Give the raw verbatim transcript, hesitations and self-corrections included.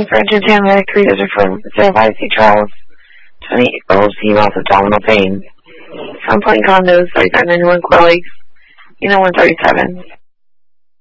For entertainment, three days from certified C trials, twenty-year-old female with abdominal pain. Some point condos, thirty-five ninety-one colleagues, you know, one thirty-seven.